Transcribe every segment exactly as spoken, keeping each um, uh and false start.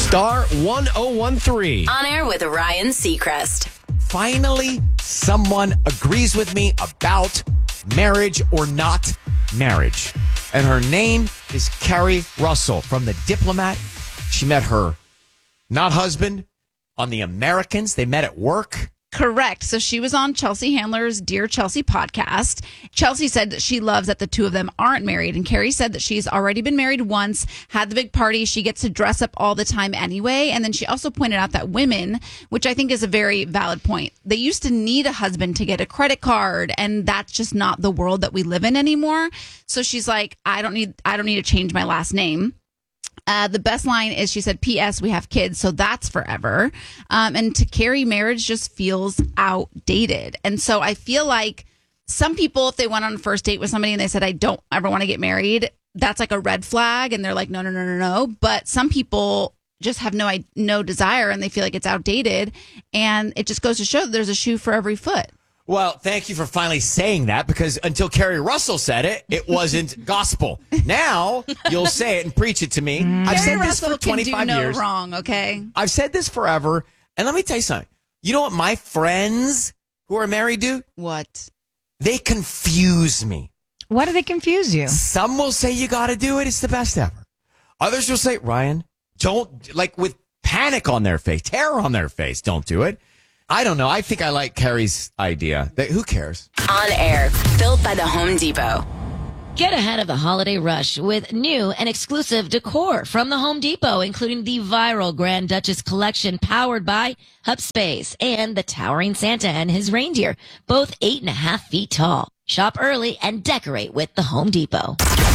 Star one oh one three. On air with Ryan Seacrest. Finally, someone agrees with me about marriage or not marriage. And her name is Carrie Russell from The Diplomat. She met her not husband on The Americans. They met at work. Correct. So she was on Chelsea Handler's Dear Chelsea podcast. Chelsea said that she loves that the two of them aren't married. And Carrie said that she's already been married once, had the big party. She gets to dress up all the time anyway. And then she also pointed out that women, which I think is a very valid point, they used to need a husband to get a credit card. And that's just not the world that we live in anymore. So she's like, I don't need, I don't need to change my last name. Uh, the best line is she said, P S we have kids, so that's forever. Um, and to Carrie, marriage just feels outdated. And so I feel like some people, if they went on a first date with somebody and they said, I don't ever want to get married, that's like a red flag. And they're like, no, no, no, no, no. But some people just have no, no desire and they feel like it's outdated. And it just goes to show that there's a shoe for every foot. Well, thank you for finally saying that, because until Carrie Russell said it, it wasn't gospel. Now you'll say it and preach it to me. Mm. I've Carrie said this Russell for twenty-five can do no years. wrong, okay? I've said this forever. And let me tell you something. You know what my friends who are married do? What? They confuse me. What do they confuse you? Some will say you got to do it. It's the best ever. Others will say, Ryan, don't, like with panic on their face, terror on their face, don't do it. I don't know. I think I like Carrie's idea. That, who cares? On air, built by the Home Depot. Get ahead of the holiday rush with new and exclusive decor from the Home Depot, including the viral Grand Duchess collection powered by HubSpace and the towering Santa and his reindeer, both eight and a half feet tall. Shop early and decorate with the Home Depot.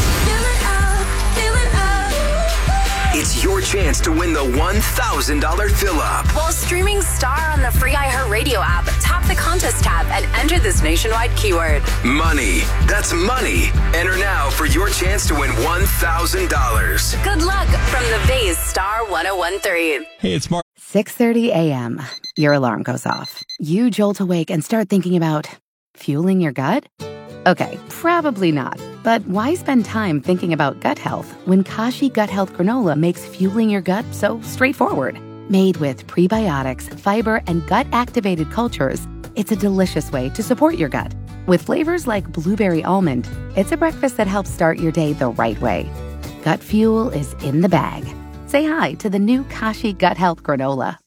It's your chance to win the one thousand dollars fill-up. While streaming Star on the free iHeartRadio app, tap the contest tab and enter this nationwide keyword. Money. That's money. Enter now for your chance to win one thousand dollars. Good luck from the Vase Star one oh one three. Hey, it's Mark. six thirty a.m. Your alarm goes off. You jolt awake and start thinking about fueling your gut? Okay, probably not. But why spend time thinking about gut health when Kashi Gut Health Granola makes fueling your gut so straightforward? Made with prebiotics, fiber, and gut-activated cultures, it's a delicious way to support your gut. With flavors like blueberry almond, it's a breakfast that helps start your day the right way. Gut fuel is in the bag. Say hi to the new Kashi Gut Health Granola.